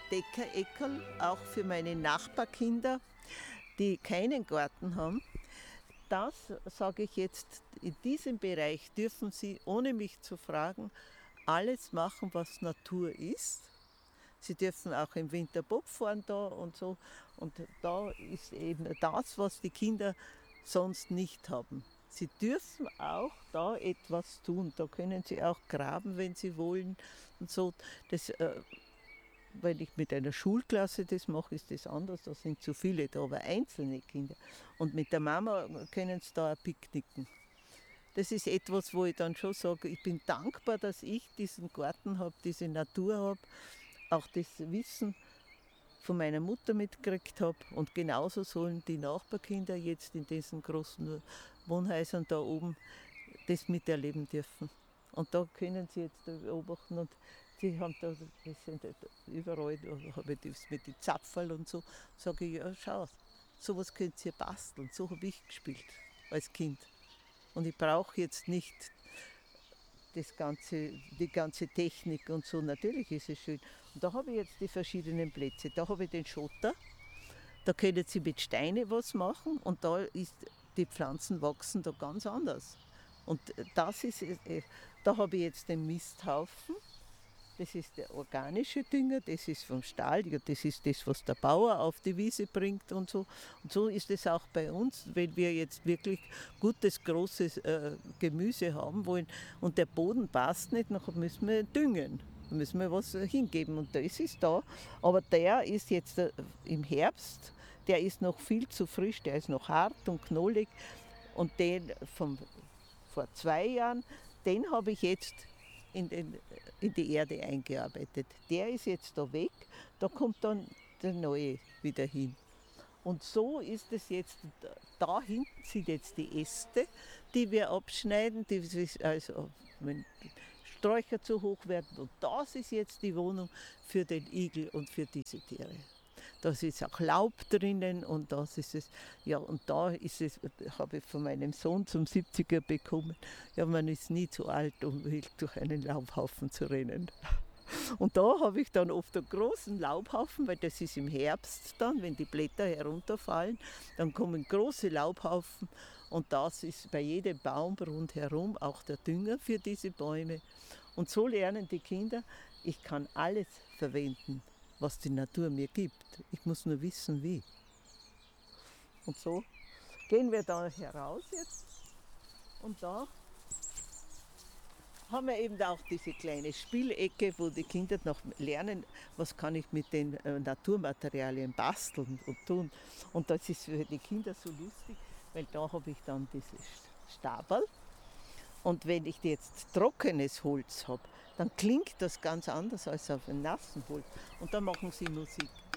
Entdeckereckerl, auch für meine Nachbarkinder, die keinen Garten haben. Das sage ich jetzt, in diesem Bereich dürfen sie, ohne mich zu fragen, alles machen, was Natur ist. Sie dürfen auch im Winter Bob fahren da und so. Und da ist eben das, was die Kinder sonst nicht haben. Sie dürfen auch da etwas tun. Da können sie auch graben, wenn sie wollen und so. Das, wenn ich mit einer Schulklasse das mache, ist das anders. Da sind zu viele da, aber einzelne Kinder. Und mit der Mama können sie da auch picknicken. Das ist etwas, wo ich dann schon sage, ich bin dankbar, dass ich diesen Garten habe, diese Natur habe, auch das Wissen von meiner Mutter mitgekriegt habe. Und genauso sollen die Nachbarkinder jetzt in diesen großen Wohnhäusern da oben das miterleben dürfen. Und da können sie jetzt beobachten und die haben da, das sind überall, da habe ich das mit den Zapferl und so, sage ich, ja schau, sowas könnt ihr basteln, so habe ich gespielt als Kind. Und ich brauche jetzt nicht die ganze Technik und so, natürlich ist es schön. Und da habe ich jetzt die verschiedenen Plätze. Da habe ich den Schotter, da können Sie mit Steinen was machen und da ist, die Pflanzen wachsen da ganz anders. Und das ist, da habe ich jetzt den Misthaufen, das ist der organische Dünger, das ist vom Stall, ja, das ist das, was der Bauer auf die Wiese bringt und so. Und so ist es auch bei uns, wenn wir jetzt wirklich gutes, großes Gemüse haben wollen und der Boden passt nicht, dann müssen wir düngen. Da müssen wir was hingeben und das ist da. Aber der ist jetzt im Herbst, der ist noch viel zu frisch, der ist noch hart und knollig. Und den vor 2 Jahren, den habe ich jetzt in die Erde eingearbeitet. Der ist jetzt da weg, da kommt dann der neue wieder hin. Und so ist es jetzt, da hinten sind jetzt die Äste, die wir abschneiden, also wenn die Sträucher zu hoch werden. Und das ist jetzt die Wohnung für den Igel und für diese Tiere. Da ist auch Laub drinnen und das ist es, ja, und da ist es, habe ich von meinem Sohn zum 70er bekommen, ja, man ist nie zu alt, um wild durch einen Laubhaufen zu rennen. Und da habe ich dann oft einen großen Laubhaufen, weil das ist im Herbst dann, wenn die Blätter herunterfallen, dann kommen große Laubhaufen und das ist bei jedem Baum rundherum auch der Dünger für diese Bäume. Und so lernen die Kinder, ich kann alles verwenden, was die Natur mir gibt. Ich muss nur wissen, wie. Und so gehen wir da heraus jetzt und da haben wir eben auch diese kleine Spielecke, wo die Kinder noch lernen, was kann ich mit den Naturmaterialien basteln und tun. Und das ist für die Kinder so lustig, weil da habe ich dann dieses Stabal. Und wenn ich jetzt trockenes Holz habe, dann klingt das ganz anders als auf einem nassen Holz. Und da machen sie Musik.